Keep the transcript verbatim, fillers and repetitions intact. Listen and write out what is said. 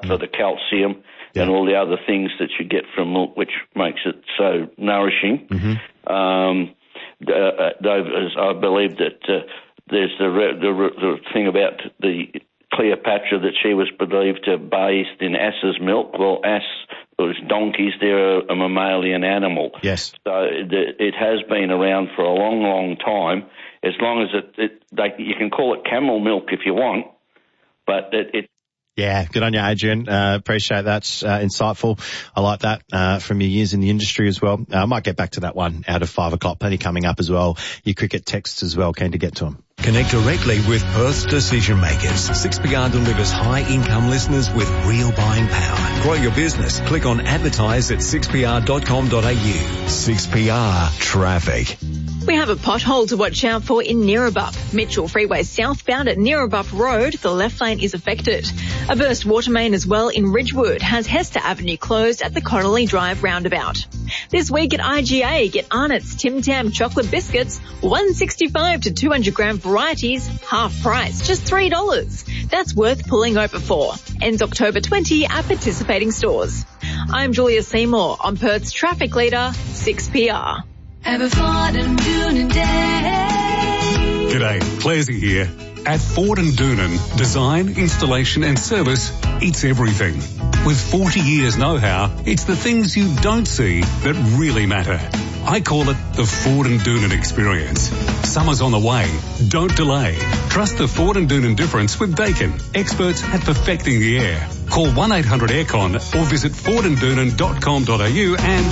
for the calcium yeah. and all the other things that you get from milk, which makes it so nourishing. Mm-hmm. Um, uh, I believe that uh, there's the, the, the thing about the Cleopatra that she was believed to have bathed in ass's milk. Well, ass, or donkeys, they're a, a mammalian animal. Yes. So it, it has been around for a long, long time. As long as it, it they, you can call it camel milk if you want, but it, it Yeah, good on you, Adrian. Uh, appreciate that. Uh, insightful. I like that, uh, from your years in the industry as well. Uh, I might get back to that one out of five o'clock. Plenty coming up as well. Your cricket texts as well. Keen to get to them. Connect directly with Perth's decision makers. six P R delivers high-income listeners with real buying power. Grow your business. Click on advertise at six p r dot com dot a u. six P R Traffic. We have a pothole to watch out for in Neerabup. Mitchell Freeway southbound at Neerabup Road, the left lane is affected. A burst water main as well in Ridgewood has Hester Avenue closed at the Connolly Drive roundabout. This week at I G A, get Arnott's Tim Tam chocolate biscuits, one sixty-five to two hundred gram varieties, half price, just three dollars. That's worth pulling over for. Ends October twentieth at participating stores. I'm Julia Seymour on Perth's traffic leader, six P R. Have a Ford and Doonan day. G'day, Clarsey here. At Ford and Doonan, design, installation and service, it's everything. With forty years know-how, it's the things you don't see that really matter. I call it the Ford and Doonan experience. Summer's on the way. Don't delay. Trust the Ford and Doonan difference with Dakin, experts at perfecting the air. Call one eight hundred aircon or visit ford and doonan dot com dot a u and